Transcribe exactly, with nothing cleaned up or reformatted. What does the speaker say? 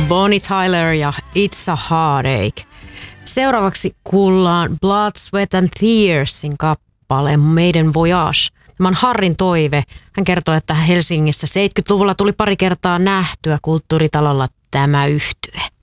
Bonnie Tyler ja It's a Heartache. Seuraavaksi kuullaan Blood, Sweat and Tearsin kappale Maiden Voyage. Tämä on Harrin toive. Hän kertoo, että Helsingissä seitsemänkymmentäluvulla tuli pari kertaa nähtyä kulttuuritalolla tämä yhtye.